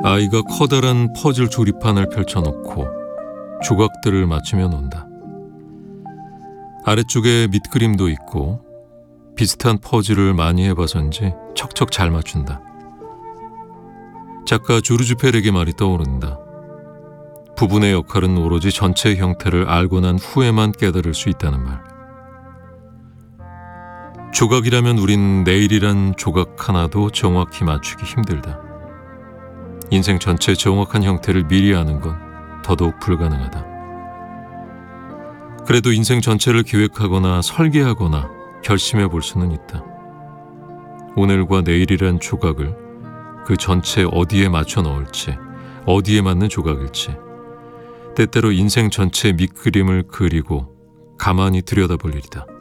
아이가 커다란 퍼즐 조립판을 펼쳐놓고 조각들을 맞추며 논다. 아래쪽에 밑그림도 있고 비슷한 퍼즐을 많이 해봐서인지 척척 잘 맞춘다. 작가 조르주 페렉의 말이 떠오른다. 부분의 역할은 오로지 전체 형태를 알고 난 후에만 깨달을 수 있다는 말. 조각이라면 우린 내일이란 조각 하나도 정확히 맞추기 힘들다. 인생 전체 정확한 형태를 미리 아는 건 더더욱 불가능하다. 그래도 인생 전체를 기획하거나 설계하거나 결심해 볼 수는 있다. 오늘과 내일이란 조각을 그 전체 어디에 맞춰 넣을지, 어디에 맞는 조각일지, 때때로 인생 전체 밑그림을 그리고 가만히 들여다볼 일이다.